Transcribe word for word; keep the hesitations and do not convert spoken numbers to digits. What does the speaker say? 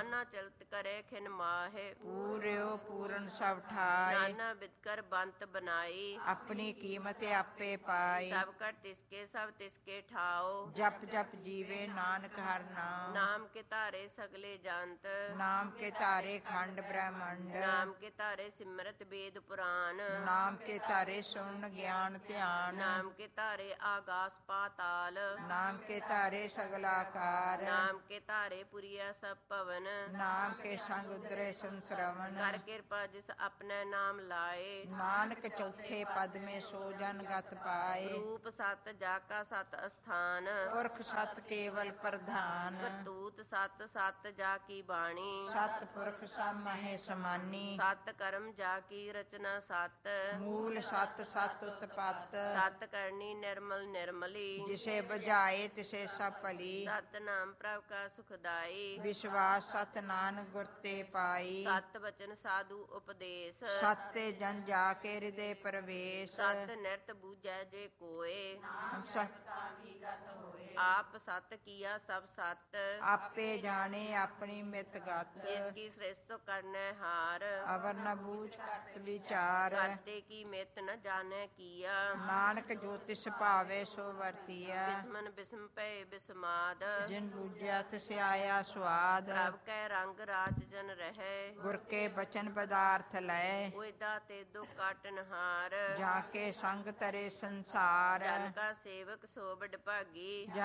ਨਾਨਾ ਚਲਤ ਕਰੇ ਖਿਨ ਮਾਹੇ, ਪੂਰਿਓ ਪੂਰਨ ਸਭ ਠਾਏ। ਨਾਨਾ ਬਿਦਕਰ ਬੰਤ ਬਨਾਈ, ਆਪਣੀ ਕੀਮਤ ਆਪੇ ਪਾਈ। ਸਭ ਕਰ ਤਿਸਕੇ ਸਭ ਤਿਸਕੇ ਠਾਓ, ਜਪ ਜਪ ਜੀਵੇ ਨਾਨਕ ਹਰ ਨਾਮ। ਨਾਮ ਕੇ ਧਾਰੇ ਸਗਲੇ ਜੰਤ, ਨਾਮ ਕੇ ਧਾਰੇ ਖੰਡ ਬ੍ਰਹਮੰਡ। ਨਾਮ ਕੇ ਧਾਰੇ ਸਿਮਰਤ ਵੇਦ ਪੁਰਾਨ, ਨਾਮ ਕੇ ਧਾਰੇ ਸੁਣ ਗਿਆਨ ਧਿਆਨ। ਨਾਮ ਕੇ ਧਾਰੇ ਆਗਾਸ ਪਾਤਾਲ, ਨਾਮ ਕੇ ਧਾਰੇ ਸਗਲਾਕਾਰ। ਨਾਮ ਕੇ ਧਾਰੇ ਪੁਰੀਆ ਸਭ ਭਵਨ, ਨਾਮ ਕੇ ਸੰਗ ਉਦਰੇ ਸੰਸਰਵਨ। ਕਰ ਕਿਰਪਾ ਜਿਸ ਆਪਣੇ ਨਾਮ ਲਾਏ, ਨਾਨਕ ਚੌਥੇ ਪਦ ਮੇ ਸੋ ਜਨ ਗਤ ਪਾਏ। ਰੂਪ ਸਤ ਜਾ ਕਾ ਸਤ ਅਸਥਾਨ, ਪੁਰਖ ਸਤ ਕੇਵਲ ਪ੍ਰਧਾਨ। ਕਰਤੂਤ ਸਤ ਸਤ ਜਾ ਕੀ ਬਾਣੀ, ਸਤ ਪੁਰਖ ਸਭ ਮਹੇ ਸਮਾਨੀ। ਸਤ ਕਰਮ ਜਾ ਕੀ ਰਚਨਾ ਸਤ, ਮੂਲ ਸਤ ਸਤ ਉਤਪਤ। ਸਤ ਕਰਨੀ ਨਿਰਮਲ ਨਿਰਮਲੀ, ਜਿਸੇ ਬੁਝਾਏ ਤਿਸੇ ਸਭ ਭਲੀ। ਸਤ ਨਾਮ ਪ੍ਰਭ ਕਾ ਸੁਖਦਾਈ, ਵਿਸ਼ਵਾਸ ਸਤ ਨਾਨਕ ਗੁਰ ਤੇ ਪਾਈ। ਸਤ ਬਚਨ ਸਾਧੂ ਉਪਦੇਸ਼, ਸਤੇ ਜਨ ਜਾ ਕੇ ਹਿਰਦੇ ਪ੍ਰਵੇਸ਼। ਸਤ ਨਿਰਤ ਬੂਝੈ ਜੇ ਕੋਏ, ਸਤ ਆਪ ਸਤ ਕੀਆ ਸਭ ਸਤ, ਆਪੇ ਜਾਣੇ ਆਪਣੀ ਮਿਤ ਗਤ। ਜਿਸ ਕੀ ਸ੍ਰੇਸ਼ਟ ਕਰਨੈ ਹਾਰ, ਅਵਰ ਨ ਬੂਝ ਕਰਤ ਵਿਚਾਰ। ਕਰਤੇ ਕੀ ਮਿਤ ਨ ਜਾਣੈ ਕੀਆ, ਨਾਨਕ ਜੋ ਤਿਸ ਭਾਵੇ ਸੋ ਵਰਤੀਆ। ਬਿਸਮਨ ਬਿਸਮ ਪਏ ਬਿਸਮਾਦ, ਜਿਨ ਬੂਝਿਆ ਤਿਸ ਆਇਆ ਸੁਆਦ। ਪ੍ਰਭ ਕੈ ਰੰਗ ਰਾਜ ਜਨ ਰਹੈ, ਗੁਰ ਕੇ ਬਚਨ ਪਦਾਰਥ ਲੈ। ਉਇਦਾ ਤੇ ਦੁਖ ਕਾਟਨ ਹਾਰ, ਜਾ ਕੇ ਸੰਗ ਤਰੇ ਸੰਸਾਰ। ਜਨ ਕਾ ਸੇਵਕ ਸੋ ਵਡ ਭਾਗੀ।